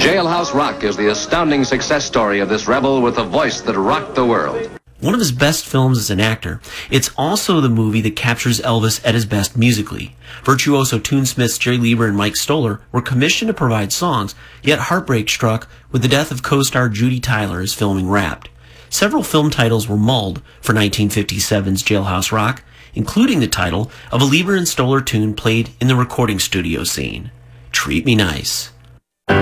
Jailhouse Rock is the astounding success story of this rebel with a voice that rocked the world. One of his best films as an actor, it's also the movie that captures Elvis at his best musically. Virtuoso tunesmiths Jerry Leiber and Mike Stoller were commissioned to provide songs, yet heartbreak struck with the death of co-star Judy Tyler as filming wrapped. Several film titles were mulled for 1957's Jailhouse Rock, including the title of a Leiber and Stoller tune played in the recording studio scene, Treat Me Nice.